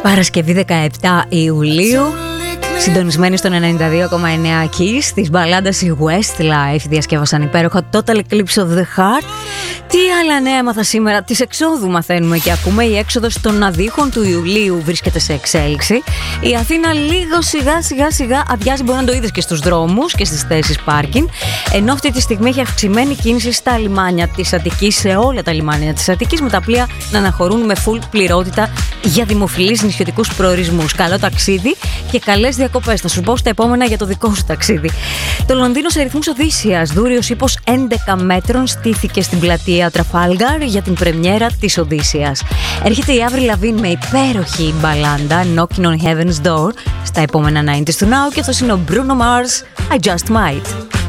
Παρασκευή 17 Ιουλίου, συντονισμένοι στον 92,9 Kiss της μπαλάντας η Westlife, διασκεύασαν υπέροχα Total Eclipse of the Heart. Τι άλλα νέα έμαθα σήμερα? Της εξόδου μαθαίνουμε και ακούμε. Η έξοδος των αδείχων του Ιουλίου βρίσκεται σε εξέλιξη. Η Αθήνα λίγο σιγά αδειάζει, μπορεί να το είδες και στους δρόμους και στις θέσεις πάρκινγκ. Ενώ αυτή τη στιγμή έχει αυξημένη κίνηση στα λιμάνια της Αττικής, σε όλα τα λιμάνια της Αττικής, με τα πλοία να αναχωρούν με full πληρότητα για δημοφιλείς νησιωτικούς προορισμούς. Καλό ταξίδι και καλές διακοπές. Θα σου πω στα επόμενα για το δικό σου ταξίδι. Το Λονδίνο σε ρυθμούς Οδύσσιας. Δούριος ύπος 11 μέτρων στήθηκε στην πλατεία Τραφάλγκαρ για την πρεμιέρα της Οδύσσιας. Έρχεται η Avril Lavigne με υπέροχη μπαλάντα Knocking on Heaven's Door στα επόμενα 90's του Now, και αυτός είναι ο Bruno Mars, I Just Might.